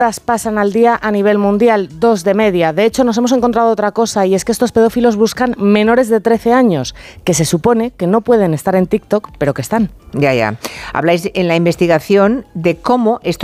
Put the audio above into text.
pasan al día a nivel mundial, 2 de media. De hecho, nos hemos encontrado otra cosa, y es que estos pedófilos buscan menores de 13 años, que se supone que no pueden estar en TikTok, pero que están. Ya. Habláis en la investigación de cómo estos